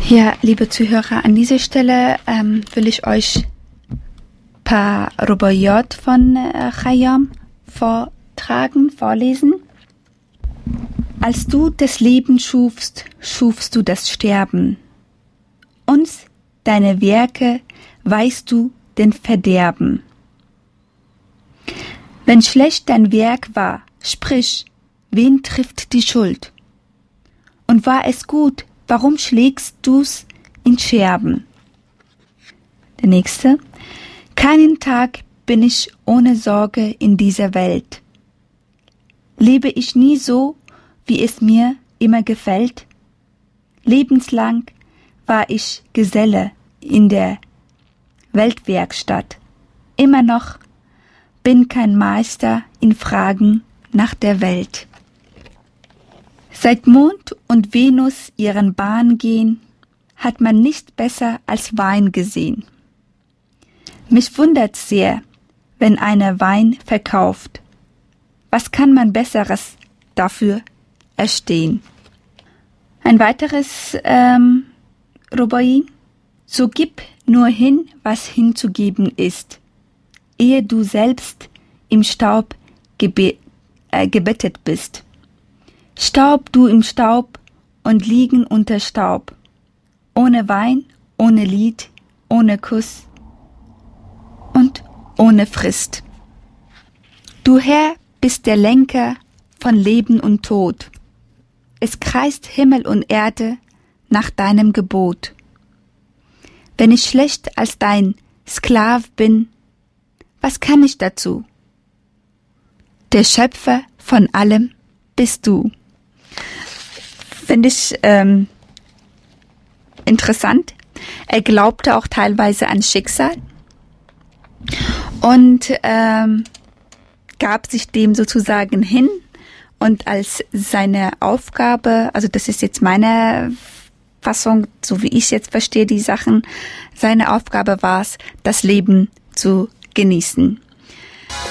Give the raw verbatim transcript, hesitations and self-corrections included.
Ja, liebe Zuhörer, an dieser Stelle ähm, will ich euch ein paar Rubaiyat von äh, Khayyam vortragen, vorlesen. Als du das Leben schufst, schufst du das Sterben. Uns, deine Werke, weißt du den Verderben. Wenn schlecht dein Werk war, sprich, wen trifft die Schuld? Und war es gut, warum schlägst du's in Scherben? Der nächste. Keinen Tag bin ich ohne Sorge in dieser Welt. Lebe ich nie so, wie es mir immer gefällt? Lebenslang war ich Geselle in der Weltwerkstatt. Immer noch bin kein Meister in Fragen nach der Welt. Seit Mond und Venus ihren Bahn gehen, hat man nicht besser als Wein gesehen. Mich wundert sehr, wenn einer Wein verkauft. Was kann man Besseres dafür erstehen? Ein weiteres ähm, Rubai. So gib nur hin, was hinzugeben ist, ehe du selbst im Staub gebe- äh, gebettet bist. Staub du im Staub und liegen unter Staub, ohne Wein, ohne Lied, ohne Kuss und ohne Frist. Du Herr bist der Lenker von Leben und Tod. Es kreist Himmel und Erde nach deinem Gebot. Wenn ich schlecht als dein Sklav bin, was kann ich dazu? Der Schöpfer von allem bist du. Finde ich ähm, interessant. Er glaubte auch teilweise an Schicksal und ähm, gab sich dem sozusagen hin. Und als seine Aufgabe, also das ist jetzt meine Fassung, so wie ich jetzt verstehe die Sachen, seine Aufgabe war es, das Leben zu genießen.